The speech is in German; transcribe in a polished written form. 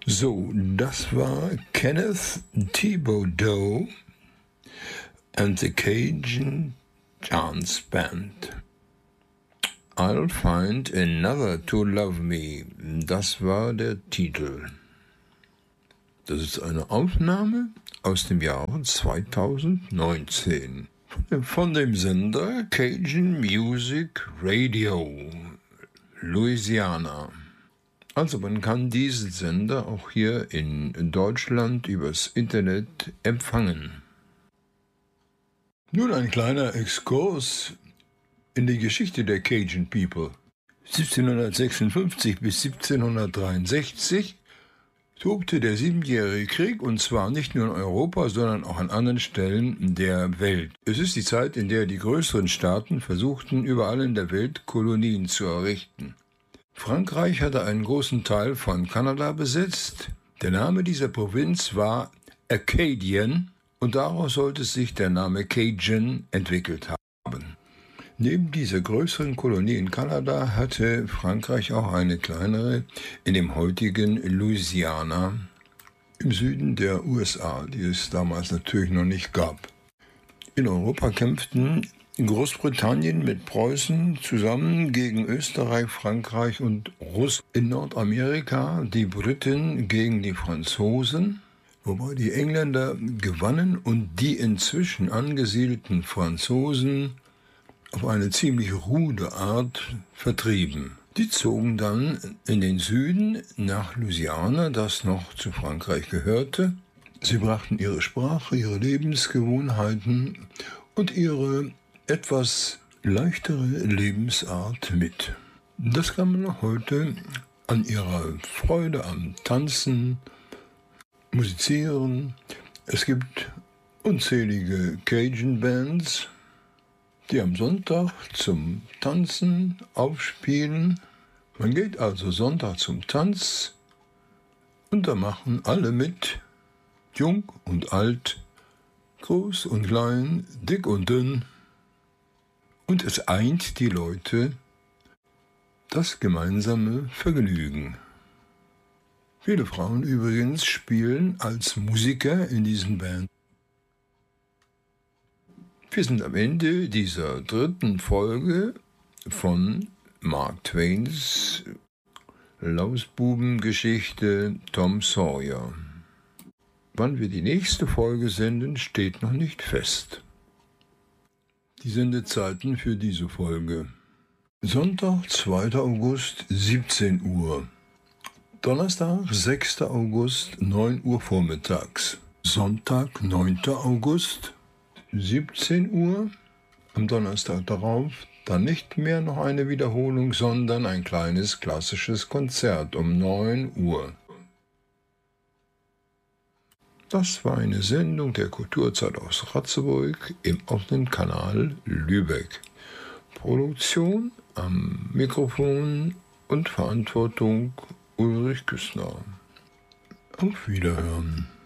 So, das war Kenneth Thibodeau and the Cajun Dance Band. I'll find another to love me. Das war der Titel. Das ist eine Aufnahme aus dem Jahre 2019 von dem Sender Cajun Music Radio, Louisiana. Also man kann diesen Sender auch hier in Deutschland übers Internet empfangen. Nun ein kleiner Exkurs in die Geschichte der Cajun People. 1756 bis 1763 tobte der Siebenjährige Krieg, und zwar nicht nur in Europa, sondern auch an anderen Stellen der Welt. Es ist die Zeit, in der die größeren Staaten versuchten, überall in der Welt Kolonien zu errichten. Frankreich hatte einen großen Teil von Kanada besetzt. Der Name dieser Provinz war Acadian und daraus sollte sich der Name Cajun entwickelt haben. Neben dieser größeren Kolonie in Kanada hatte Frankreich auch eine kleinere in dem heutigen Louisiana im Süden der USA, die es damals natürlich noch nicht gab. In Europa kämpften Großbritannien mit Preußen zusammen gegen Österreich, Frankreich und Russland. In Nordamerika die Briten gegen die Franzosen, wobei die Engländer gewannen und die inzwischen angesiedelten Franzosen auf eine ziemlich rude Art vertrieben. Die zogen dann in den Süden nach Louisiana, das noch zu Frankreich gehörte. Sie brachten ihre Sprache, ihre Lebensgewohnheiten und ihre etwas leichtere Lebensart mit. Das kann man noch heute an ihrer Freude am Tanzen, Musizieren. Es gibt unzählige Cajun-Bands, die am Sonntag zum Tanzen aufspielen. Man geht also Sonntag zum Tanz und da machen alle mit, jung und alt, groß und klein, dick und dünn. Und es eint die Leute das gemeinsame Vergnügen. Viele Frauen übrigens spielen als Musiker in diesen Bands. Wir sind am Ende dieser 3. Folge von Mark Twains Lausbubengeschichte Tom Sawyer. Wann wir die nächste Folge senden, steht noch nicht fest. Die Sendezeiten für diese Folge: Sonntag, 2. August, 17 Uhr. Donnerstag, 6. August, 9 Uhr vormittags. Sonntag, 9. August, 17 Uhr. Am Donnerstag darauf dann nicht mehr noch eine Wiederholung, sondern ein kleines klassisches Konzert um 9 Uhr. Das war eine Sendung der Kulturzeit aus Ratzeburg im offenen Kanal Lübeck. Produktion am Mikrofon und Verantwortung Ulrich Küssner. Auf Wiederhören.